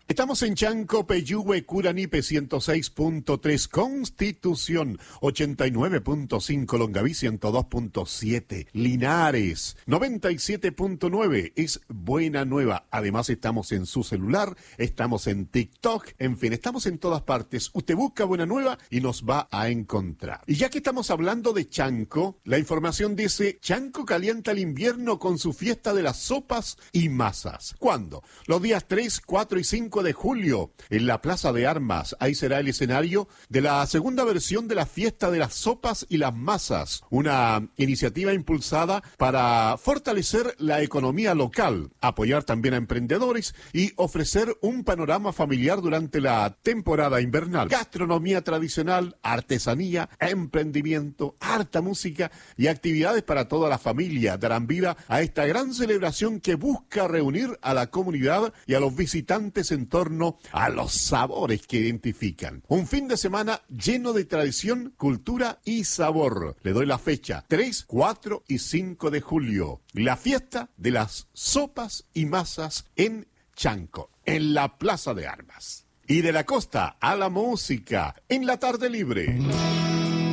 Estamos en Chanco, Peyúgue, Curanipe 106.3, Constitución 89.5, Longaví 102.7, Linares 97.9, es Buena Nueva. Además estamos en su celular, estamos en TikTok, en fin, estamos en todas partes. Usted busca Buena Nueva y nos va a encontrar. Y ya que estamos hablando de Chanco, la información dice: Chanco calienta el invierno con su fiesta de las sopas y masas. ¿Cuándo? Los días 3, 4 y 5 de julio, en la Plaza de Armas. Ahí será el escenario de la segunda versión de la fiesta de las sopas y las masas, una iniciativa impulsada para fortalecer la economía local, apoyar también a emprendedores y ofrecer un panorama familiar durante la temporada invernal. Gastronomía tradicional, artesanía, emprendimiento, harta música y actividades para toda la familia darán vida a esta gran celebración que busca reunir a la comunidad y a los visitantes en torno a los sabores que identifican. Un fin de semana lleno de tradición, cultura y sabor. Le doy la fecha: 3, 4 y 5 de julio. La fiesta de las sopas y masas en Chanco, en la Plaza de Armas. Y de la costa a la música, en la tarde libre.